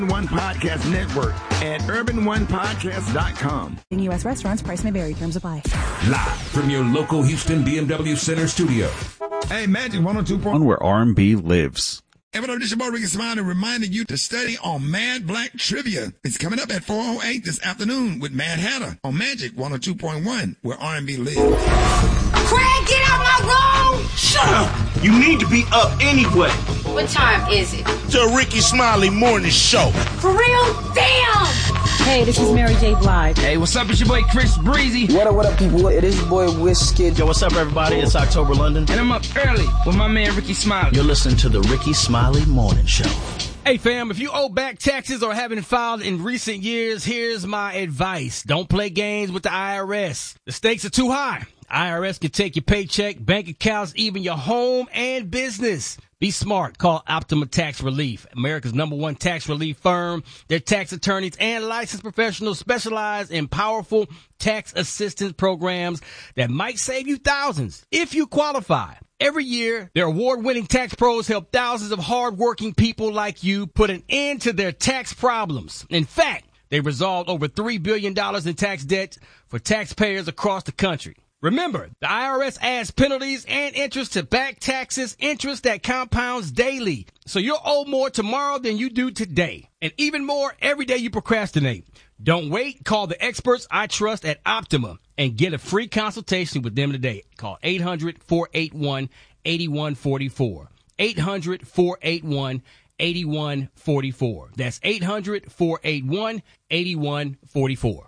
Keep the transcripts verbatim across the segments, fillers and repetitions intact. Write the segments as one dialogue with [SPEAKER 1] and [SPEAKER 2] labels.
[SPEAKER 1] One Podcast Network at urban one podcast dot com.
[SPEAKER 2] In U S restaurants, price may vary. Terms apply.
[SPEAKER 3] Live from your local Houston B M W Center studio.
[SPEAKER 4] Hey, Magic one oh two point one,
[SPEAKER 5] where R and B lives.
[SPEAKER 4] Evan, this is your boy Ricky Smiley reminding you to study on Mad Black Trivia. It's coming up at four oh eight this afternoon with Mad Hatter on Magic one oh two point one, where R and B lives.
[SPEAKER 6] Craig, get out my room!
[SPEAKER 7] Shut up! You need to be up anyway.
[SPEAKER 6] What time is it?
[SPEAKER 7] The Ricky Smiley Morning Show.
[SPEAKER 6] For real? Damn!
[SPEAKER 2] Hey, this is Mary J. Blige.
[SPEAKER 8] Hey, what's up? It's your boy Chris Breezy.
[SPEAKER 9] What up, what up, people? It is your boy Wizkid.
[SPEAKER 10] Yo, what's up, everybody? It's October London.
[SPEAKER 8] And I'm up early with my man Ricky Smiley.
[SPEAKER 10] You're listening to the Ricky Smiley Morning Show.
[SPEAKER 8] Hey, fam, if you owe back taxes or haven't filed in recent years, here's my advice. Don't play games with the I R S. The stakes are too high. I R S can take your paycheck, bank accounts, even your home and business. Be smart. Call Optima Tax Relief, America's number one tax relief firm. Their tax attorneys and licensed professionals specialize in powerful tax assistance programs that might save you thousands if you qualify. Every year, their award-winning tax pros help thousands of hardworking people like you put an end to their tax problems. In fact, they resolved over three billion dollars in tax debt for taxpayers across the country. Remember, the I R S adds penalties and interest to back taxes, interest that compounds daily. So you'll owe more tomorrow than you do today. And even more every day you procrastinate. Don't wait. Call the experts I trust at Optima and get a free consultation with them today. Call eight hundred, four eight one, eight one four four. eight hundred, four eight one, eight one four four. That's eight hundred, four eight one, eight one four four.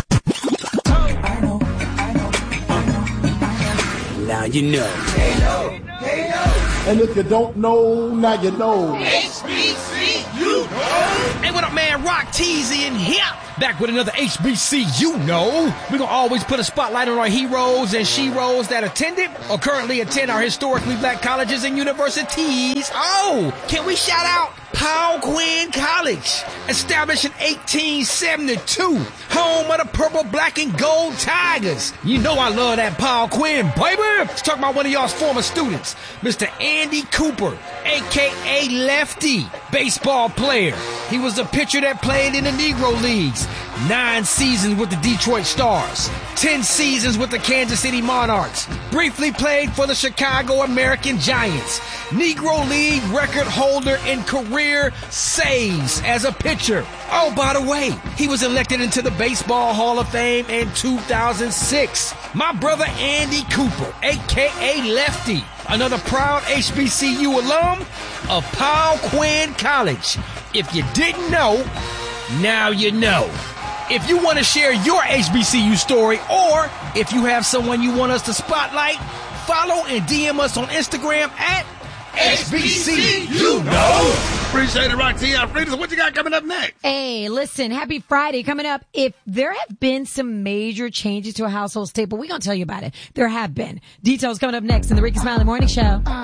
[SPEAKER 9] I know.
[SPEAKER 10] Now you know.
[SPEAKER 9] Hey, no. Hey, no.
[SPEAKER 11] And if you don't know, now you know.
[SPEAKER 6] H B C, you know.
[SPEAKER 8] Hey, what up, man? Rock Teasy in here. Back with another H B C, you know. We're going to always put a spotlight on our heroes and she-ros that attended or currently attend our historically black colleges and universities. Oh, can we shout out Powell Quinn College, established in eighteen seventy-two, home of the purple, black, and gold Tigers. You know I love that Powell Quinn, baby. Let's talk about one of y'all's former students, Mister Andy Cooper, a k a. Lefty, baseball player. He was a pitcher that played in the Negro Leagues. Nine seasons with the Detroit Stars. Ten seasons with the Kansas City Monarchs. Briefly played for the Chicago American Giants. Negro League record holder in career saves as a pitcher. Oh, by the way, he was elected into the Baseball Hall of Fame in two thousand six. My brother Andy Cooper, a k a. Lefty, another proud H B C U alum of Powell Quinn College. If you didn't know, now you know. If you want to share your H B C U story, or if you have someone you want us to spotlight, follow and D M us on Instagram at H B C You Know.
[SPEAKER 4] Appreciate it, Roxy. Alfredo, what you got coming up next?
[SPEAKER 12] Hey, listen, happy Friday coming up. If there have been some major changes to a household staple, we're going to tell you about it. There have been. Details coming up next in the Ricky Smiley Morning Show.